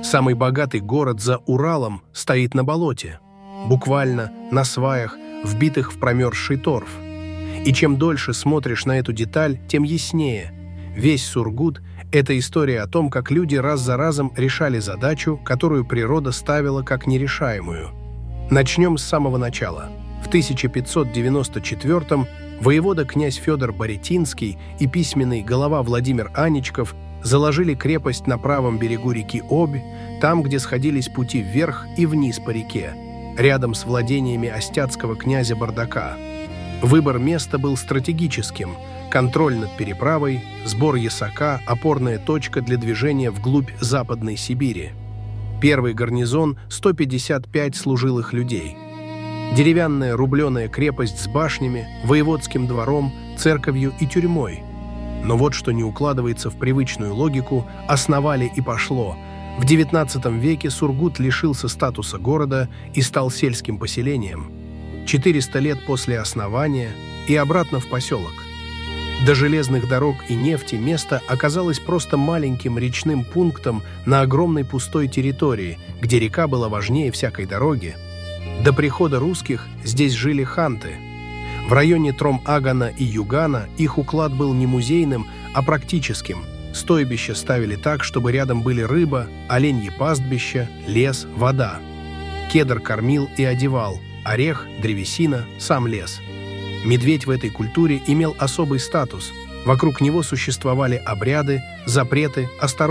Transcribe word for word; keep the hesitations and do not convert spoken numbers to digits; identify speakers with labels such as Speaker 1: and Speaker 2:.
Speaker 1: Самый богатый город за Уралом стоит на болоте, буквально на сваях, вбитых в промерзший торф. И чем дольше смотришь на эту деталь, тем яснее. Весь Сургут – это история о том, как люди раз за разом решали задачу, которую природа ставила как нерешаемую. Начнем с самого начала. В тысяча пятьсот девяносто четвёртом воевода князь Федор Боретинский и письменный голова Владимир Аничков заложили крепость на правом берегу реки Обь, там, где сходились пути вверх и вниз по реке, рядом с владениями остяцкого князя Бардака. Выбор места был стратегическим: контроль над переправой, сбор ясака, опорная точка для движения вглубь Западной Сибири. Первый гарнизон – сто пятьдесят пять служилых людей. Деревянная рубленая крепость с башнями, воеводским двором, церковью и тюрьмой. Но вот что не укладывается в привычную логику: основали и пошло. В девятнадцатом веке Сургут лишился статуса города и стал сельским поселением. четыреста лет после основания и обратно в поселок. До железных дорог и нефти место оказалось просто маленьким речным пунктом на огромной пустой территории, где река была важнее всякой дороги. До прихода русских здесь жили ханты. В районе Тром-Агана и Югана их уклад был не музейным, а практическим. Стойбища ставили так, чтобы рядом были рыба, оленьи пастбища, лес, вода. Кедр кормил и одевал, орех, древесина, сам лес. Медведь в этой культуре имел особый статус. Вокруг него существовали обряды, запреты, осторожность.